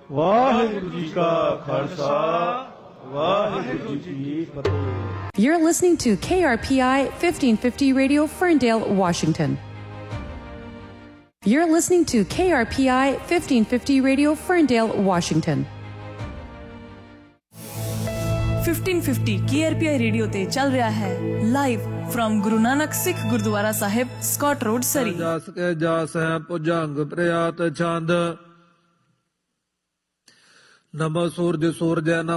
ਵਾਹਿਗੁਰੂ ਜੀ ਕਾ ਖਾਲਸਾ, ਵਾਹਿਗੁਰੂ ਜੀ ਕੀ ਫਤਿਹ। You're listening to KRPI 1550 Radio, Ferndale, Washington. You're listening to KRPI 1550 Radio, Ferndale, Washington. 1550 KRPI radio ਤੇ ਚੱਲ ਰਿਹਾ ਹੈ live firm Guru Nanak ਸਿੱਖ ਗੁਰਦੁਆਰਾ ਸਾਹਿਬ, Scott road, ਸਰੀ। ਜਸ ਕੇ ਜਸ ਹੈ ਭੁਜੰਗ ਪ੍ਰਿਆਤ ਛੰਦ, ਨਮੋ ਸੂਰਜ ਸੂਰਜੈ।